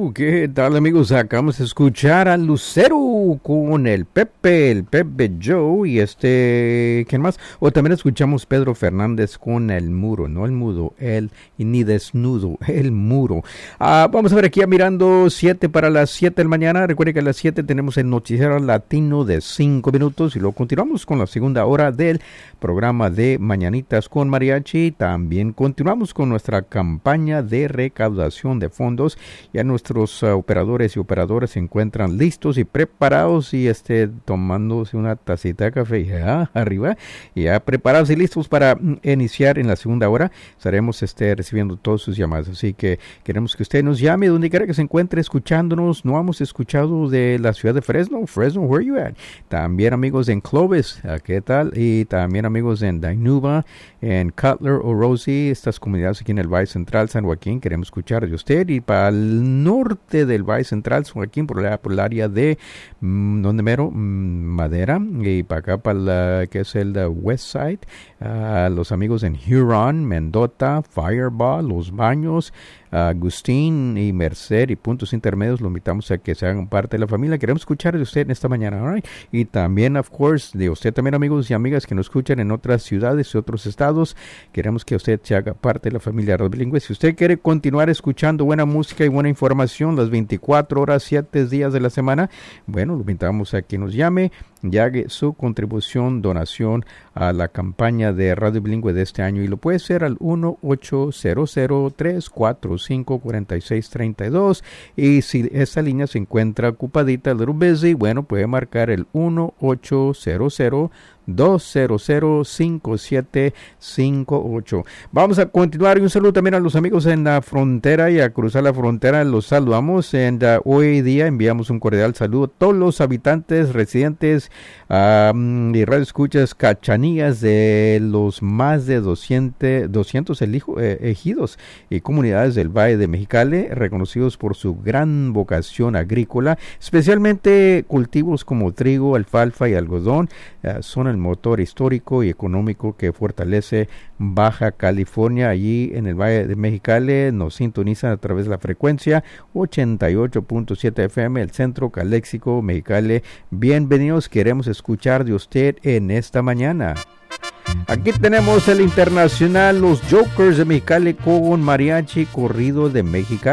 ¿Qué tal, amigos? Acabamos de escuchar a Lucero con el Pepe Joe y ¿quién más? O también escuchamos Pedro Fernández con El Muro, no el mudo, ni desnudo, el muro. Vamos a ver aquí mirando 7 para las 7 de la mañana. Recuerden que a las 7 tenemos el noticiero latino de 5 minutos y luego continuamos con la segunda hora del programa de Mañanitas con Mariachi. También continuamos con nuestra campaña de recaudación de fondos. Ya nuestros operadores y operadoras se encuentran listos y preparados y tomándose una tacita de café ya arriba, ya preparados y listos para iniciar en la segunda hora. Estaremos recibiendo todos sus llamadas, así que queremos que usted nos llame donde quiera que se encuentre escuchándonos. No hemos escuchado de la ciudad de Fresno, where you at? También amigos en Clovis, ¿qué tal? Y también amigos en Dinuba, en Cutler o Rosie, estas comunidades aquí en el Valle Central, San Joaquín, queremos escuchar de usted. Y para el norte del Valle Central, San Joaquín, por el área de ¿dónde mero? Madera, y para acá para que es el West Side, los amigos en Huron, Mendota, Fireball, Los Baños, Agustín y Merced y puntos intermedios. Lo invitamos a que se hagan parte de la familia. Queremos escuchar de usted en esta mañana, right? Y también, of course, de usted también, amigos y amigas que nos escuchan en otras ciudades y otros estados. Queremos que usted se haga parte de la familia Radio Bilingüe. Si usted quiere continuar escuchando buena música y buena información las 24 horas, 7 días de la semana, bueno, lo invitamos a que nos llame y haga su contribución, donación a la campaña de Radio Bilingüe de este año, y lo puede hacer al 1-800-345-4632, y si esa línea se encuentra ocupadita, a little busy, bueno, puede marcar el 1-800-200-5758. Vamos a continuar, y un saludo también a los amigos en la frontera y a cruzar la frontera, los saludamos. Hoy día enviamos un cordial saludo a todos los habitantes, residentes y radioescuchas cachanillas de los más de 200 ejidos y comunidades del Valle de Mexicali, reconocidos por su gran vocación agrícola, especialmente cultivos como trigo, alfalfa y algodón. Son el motor histórico y económico que fortalece Baja California. Allí en el Valle de Mexicali nos sintonizan a través de la frecuencia 88.7 FM, el Centro Caléxico Mexicali. Bienvenidos, queremos escuchar de usted en esta mañana. Aquí tenemos el internacional, los Jokers de Mexicali con Mariachi Corrido de Mexicali.